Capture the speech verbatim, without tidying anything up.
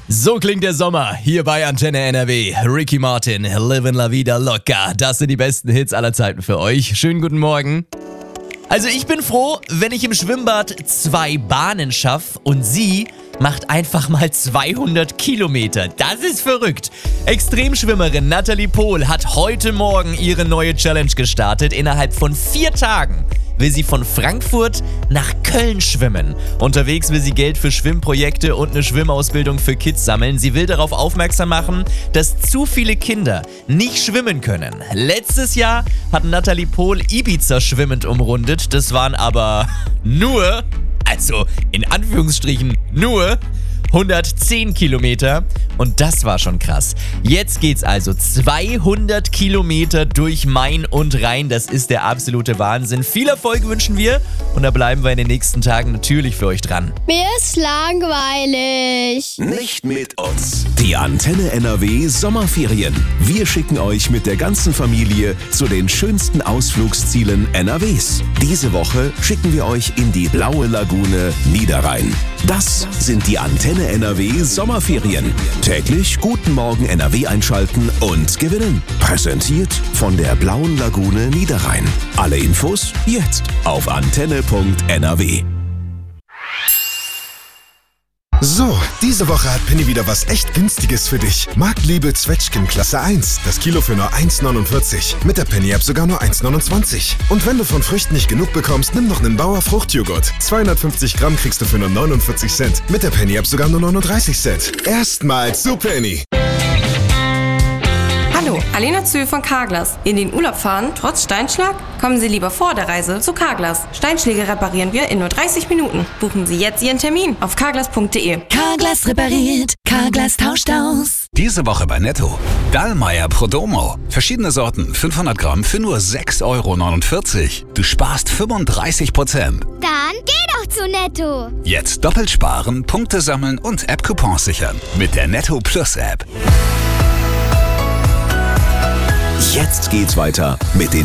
So klingt der Sommer hier bei Antenne N R W. Ricky Martin, Livin' La Vida Loca. Das sind die besten Hits aller Zeiten für euch. Schönen guten Morgen. Also ich bin froh, wenn ich im Schwimmbad zwei Bahnen schaffe und sie macht einfach mal zweihundert Kilometer. Das ist verrückt. Extremschwimmerin Natalie Pohl hat heute Morgen ihre neue Challenge gestartet. Innerhalb von vier Tagen will sie von Frankfurt nach Köln schwimmen. Unterwegs will sie Geld für Schwimmprojekte und eine Schwimmausbildung für Kids sammeln. Sie will darauf aufmerksam machen, dass zu viele Kinder nicht schwimmen können. Letztes Jahr hat Natalie Pohl Ibiza schwimmend umrundet. Das waren aber nur, also in Anführungsstrichen nur, hundertzehn Kilometer und das war schon krass. Jetzt geht's also zweihundert Kilometer durch Main und Rhein. Das ist der absolute Wahnsinn. Viel Erfolg wünschen wir und da bleiben wir in den nächsten Tagen natürlich für euch dran. Mir ist langweilig. Nicht mit uns. Die Antenne N R W Sommerferien. Wir schicken euch mit der ganzen Familie zu den schönsten Ausflugszielen N R Ws. Diese Woche schicken wir euch in die blaue Lagune Niederrhein. Das sind die Antenne N R W Sommerferien. Täglich Guten Morgen N R W einschalten und gewinnen. Präsentiert von der blauen Lagune Niederrhein. Alle Infos jetzt auf antenne punkt n r w. So, diese Woche hat Penny wieder was echt Günstiges für dich. Marktliebe Zwetschgen Klasse eins. Das Kilo für nur eins neunundvierzig. Mit der Penny-App sogar nur eins neunundzwanzig. Und wenn du von Früchten nicht genug bekommst, nimm noch einen Bauer Fruchtjoghurt. zweihundertfünfzig Gramm kriegst du für nur neunundvierzig Cent. Mit der Penny-App sogar nur neununddreißig Cent. Erstmal zu Penny. Hallo, Alena Zühl von Carglass. In den Urlaub fahren, trotz Steinschlag? Kommen Sie lieber vor der Reise zu Carglass. Steinschläge reparieren wir in nur dreißig Minuten. Buchen Sie jetzt Ihren Termin auf carglass punkt de. Carglass repariert, Carglass tauscht aus. Diese Woche bei Netto. Dallmayr Prodomo. Verschiedene Sorten, fünfhundert Gramm für nur sechs Euro neunundvierzig. Du sparst fünfunddreißig Prozent. Dann geh doch zu Netto. Jetzt doppelt sparen, Punkte sammeln und App-Coupons sichern. Mit der Netto Plus App. Jetzt geht's weiter mit den